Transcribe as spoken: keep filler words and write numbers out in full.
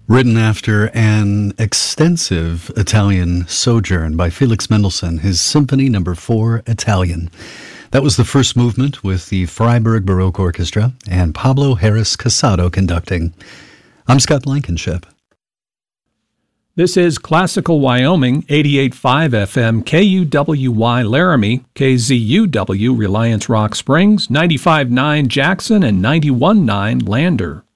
Written after an extensive Italian sojourn by Felix Mendelssohn, his Symphony Number four Italian. That was the first movement with the Freiburg Baroque Orchestra and Pablo Harris Casado conducting. I'm Scott Blankenship. This is Classical Wyoming, eighty-eight point five F M, K U W Y Laramie, K Z U W Reliance Rock Springs, ninety-five point nine Jackson, and ninety-one point nine Lander.